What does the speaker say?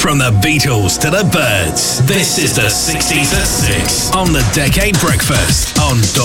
From the Beatles to the Byrds, this is the 60s at 6 on the Decade Breakfast on